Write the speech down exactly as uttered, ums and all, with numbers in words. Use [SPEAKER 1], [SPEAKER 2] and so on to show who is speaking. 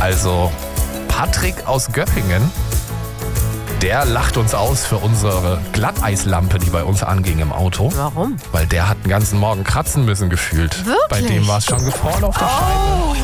[SPEAKER 1] Also Patrick aus Göppingen, der lacht uns aus für unsere Glatteislampe, die bei uns anging im Auto.
[SPEAKER 2] Warum?
[SPEAKER 1] Weil der hat den ganzen Morgen kratzen müssen gefühlt.
[SPEAKER 2] Wirklich?
[SPEAKER 1] Bei dem war es schon gefroren auf der Scheibe.